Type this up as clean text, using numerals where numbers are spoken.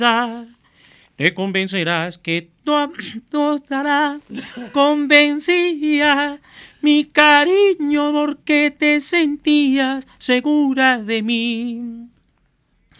dar. Te convencerás que no dará. Convencía mi cariño porque te sentías segura de mí.